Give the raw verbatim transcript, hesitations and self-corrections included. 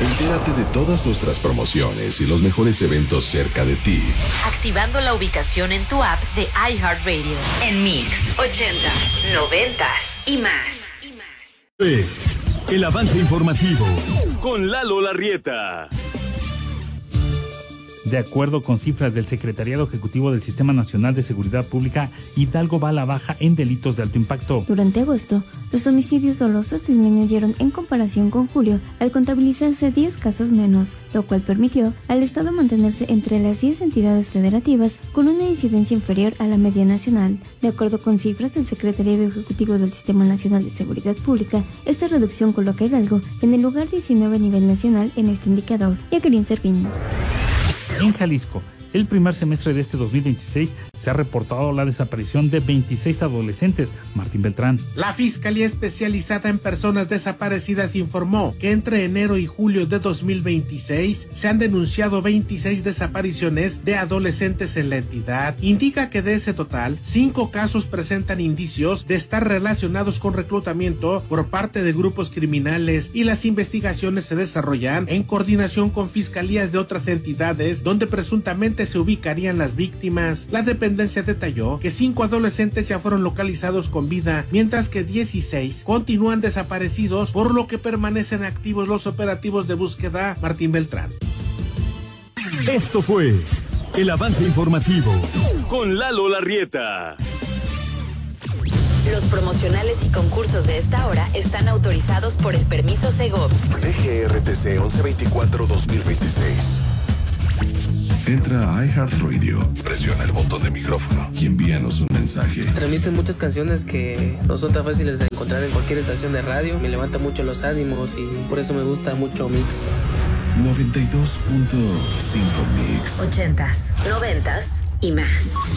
Entérate de todas nuestras promociones y los mejores eventos cerca de ti, activando la ubicación en tu app de iHeartRadio. En Mix, ochentas, noventas y más. Es el avance informativo con Lalo Larrieta. De acuerdo con cifras del Secretariado Ejecutivo del Sistema Nacional de Seguridad Pública, Hidalgo va a la baja en delitos de alto impacto. Durante agosto, los homicidios dolosos disminuyeron en comparación con julio, al contabilizarse diez casos menos, lo cual permitió al Estado mantenerse entre las diez entidades federativas con una incidencia inferior a la media nacional. De acuerdo con cifras del Secretariado Ejecutivo del Sistema Nacional de Seguridad Pública, esta reducción coloca a Hidalgo en el lugar diecinueve a nivel nacional en este indicador. Jacqueline Servín. En Jalisco, el primer semestre de este dos mil veintiséis se ha reportado la desaparición de veintiséis adolescentes. Martín Beltrán. La Fiscalía Especializada en Personas Desaparecidas informó que entre enero y julio de dos mil veintiséis se han denunciado veintiséis desapariciones de adolescentes en la entidad. Indica que de ese total, cinco casos presentan indicios de estar relacionados con reclutamiento por parte de grupos criminales y las investigaciones se desarrollan en coordinación con fiscalías de otras entidades donde presuntamente se ubicarían las víctimas. La dependencia detalló que cinco adolescentes ya fueron localizados con vida, mientras que dieciséis continúan desaparecidos, por lo que permanecen activos los operativos de búsqueda. Martín Beltrán. Esto fue el avance informativo con Lalo Larrieta. Los promocionales y concursos de esta hora están autorizados por el permiso Segov. D G R T C once veinticuatro dos mil veintiséis. Entra a iHeartRadio, presiona el botón de micrófono y envíanos un mensaje. Transmiten muchas canciones que no son tan fáciles de encontrar en cualquier estación de radio. Me levanta mucho los ánimos y por eso me gusta mucho Mix. noventa y dos punto cinco Mix. Ochentas, noventas y más.